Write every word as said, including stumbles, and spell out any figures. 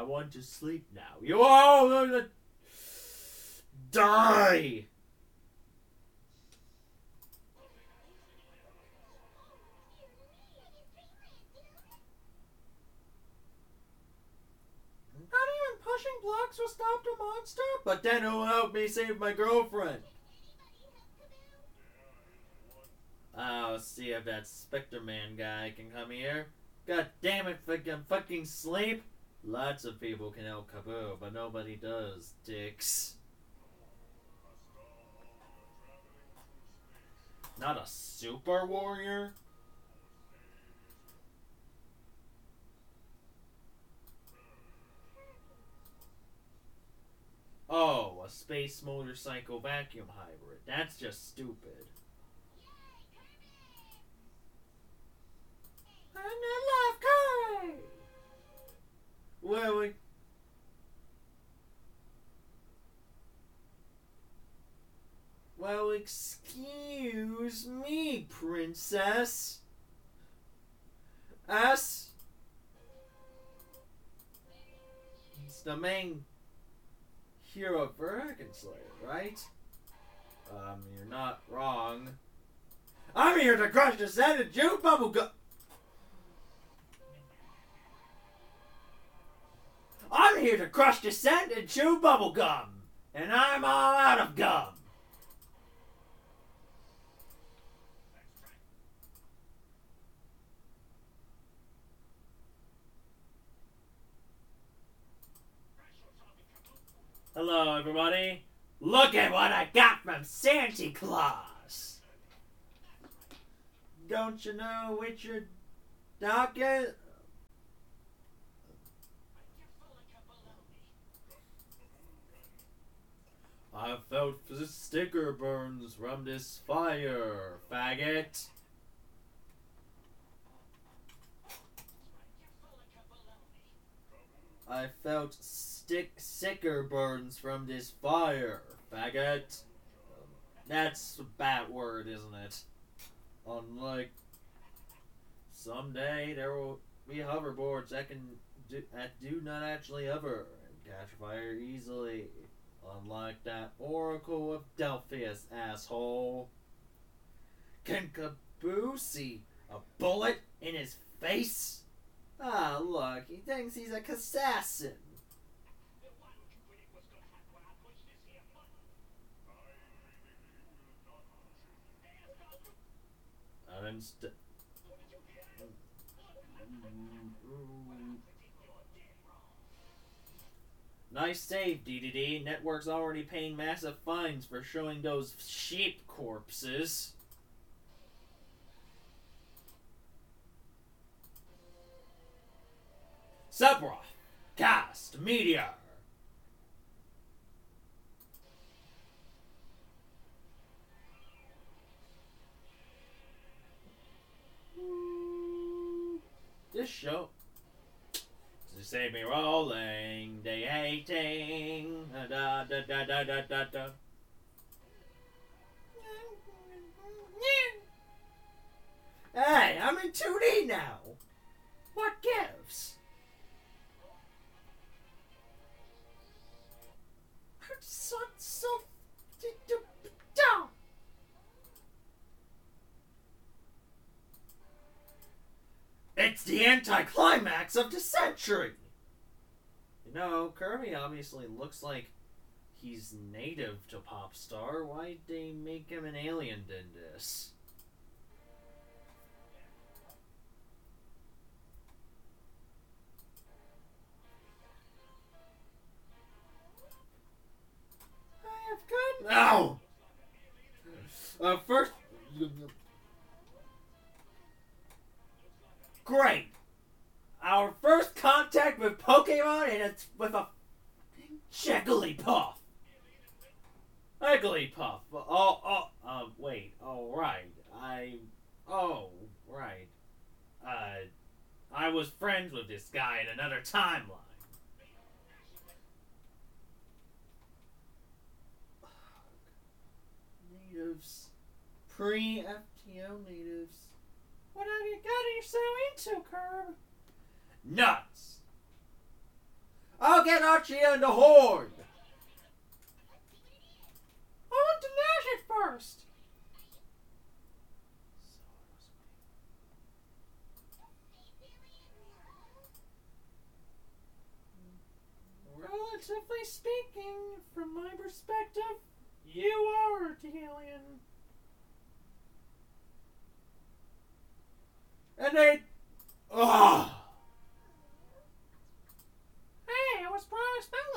want to sleep now. You all die! Not even pushing blocks will stop the monster? But then who will help me save my girlfriend? I'll see if that Spectre Man guy can come here. God damn it, fucking fucking sleep! Lots of people can help Kaboo, but nobody does, dicks. Not a super warrior? Oh, a space motorcycle vacuum hybrid. That's just stupid. And I love Kirby! Willie. Well, excuse me, princess. Us? It's the main hero for Dragon Slayer, right? Um, you're not wrong. I'm here to crush the set of Jew bubblegum. I'm here to crush the scent and chew bubblegum. And I'm all out of gum. Hello, everybody. Look at what I got from Santa Claus. Don't you know which your doc is? I felt the sticker burns from this fire, faggot. I felt stick sicker burns from this fire, faggot. That's a bad word, isn't it? Unlike someday there will be hoverboards that can do, that do not actually hover and catch fire easily. Unlike that Oracle of Delphius, asshole. Can Kaboo see a bullet in his face? Ah, look, he thinks he's a assassin. I'm st- Nice save, D D D. Network's already paying massive fines for showing those sheep corpses. Sephiroth, cast, Meteor. This show. To save me rolling, they hating, da da da da da da da. Hey, I'm in two D now. What gives? So, so, it's the anticlimax of the century! You know, Kirby obviously looks like he's native to Popstar. Why'd they make him an alien in this? I have come... Ow! Uh, first... Great! Our first contact with Pokemon, and it's with a Jigglypuff. Jigglypuff. Oh, oh, uh, wait. Oh, right. I, oh, right. Uh, I was friends with this guy in another timeline. Natives. Pre-F T O natives. What have you got yourself into, Curb? Nuts! I'll get Archie and the Horde! I want to mash it first! Relatively speaking, from my perspective, you are the alien. And they... Ugh! Hey, I was promised